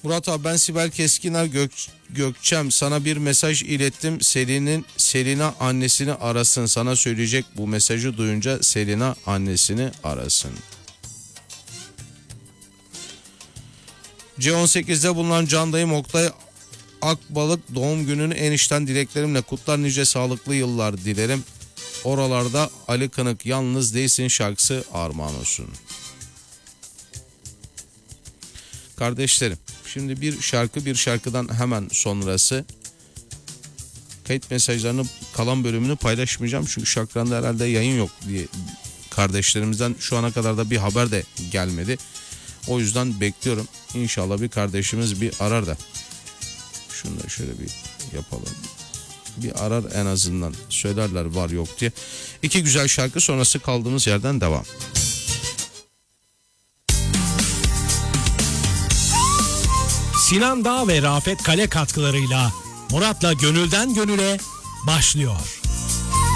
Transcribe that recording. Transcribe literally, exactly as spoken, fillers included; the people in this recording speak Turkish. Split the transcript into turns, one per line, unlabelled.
Murat abi, ben Sibel Keskiner Gök, Gökçem, sana bir mesaj ilettim. Selin'in Selina annesini arasın. Sana söyleyecek, bu mesajı duyunca Selina annesini arasın. C on sekizde bulunan Can dayım Oktay Akbalık doğum gününü en içten dileklerimle kutlar, nice sağlıklı yıllar dilerim. Oralarda Ali Kınık Yalnız Değilsin şarkısı armağan olsun. Kardeşlerim, şimdi bir şarkı, bir şarkıdan hemen sonrası kayıt mesajlarını, kalan bölümünü paylaşmayacağım. Çünkü şarkılarında herhalde yayın yok diye kardeşlerimizden şu ana kadar da bir haber de gelmedi. O yüzden bekliyorum. İnşallah bir kardeşimiz bir arar da. Şunu da şöyle bir yapalım. Bir arar, en azından söylerler var yok diye. İki güzel şarkı sonrası kaldığımız yerden devam.
Sinan Dağ ve Rafet Kale katkılarıyla Murat'la Gönülden Gönüle başlıyor.